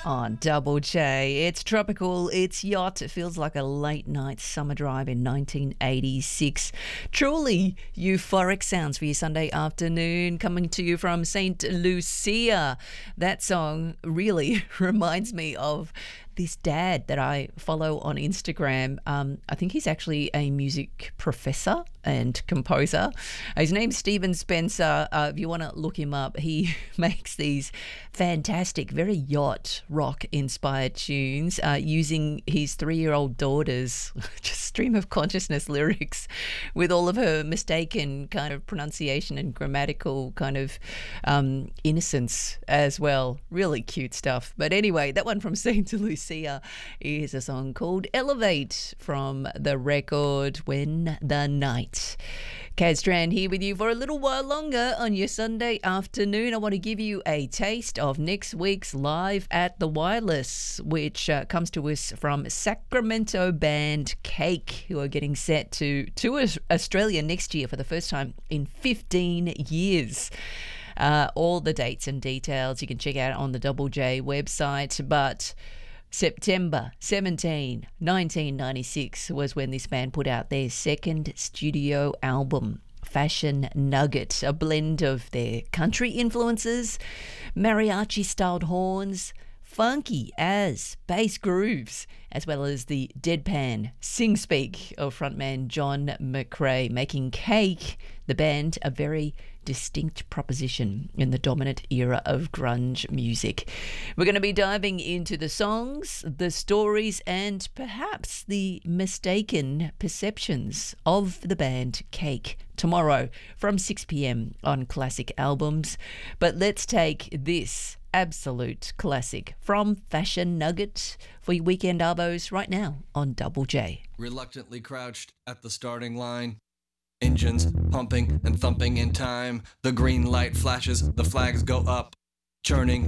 on Double J. It's tropical, it's yacht. It feels like a late night summer drive in 1986. Truly euphoric sounds for your Sunday afternoon, coming to you from St. Lucia. That song really reminds me of this dad that I follow on Instagram. I think he's actually a music professor and composer. His name's Stephen Spencer. If you want to look him up, he makes these fantastic, very yacht rock inspired tunes using his 3-year-old daughter's just stream of consciousness lyrics with all of her mistaken kind of pronunciation and grammatical kind of innocence as well. Really cute stuff. But anyway, that one from St. Lucia is a song called Elevate from the record When the Night. Kaz Strand here with you for a little while longer on your Sunday afternoon. I want to give you a taste of next week's Live at the Wireless, which comes to us from Sacramento band Cake, who are getting set to tour Australia next year for the first time in 15 years. All the dates and details you can check out on the Double J website, but September 17, 1996 was when this band put out their second studio album, Fashion Nugget, a blend of their country influences, mariachi-styled horns, funky as bass grooves, as well as the deadpan sing-speak of frontman John McCrae, making Cake, the band, a very distinct proposition in the dominant era of grunge music. We're going to be diving into the songs, the stories, and perhaps the mistaken perceptions of the band Cake tomorrow from 6 p.m. on Classic Albums. But let's take this absolute classic from Fashion Nugget for your weekend arvos right now on Double J. Reluctantly crouched at the starting line, engines pumping and thumping in time. The green light flashes, the flags go up, churning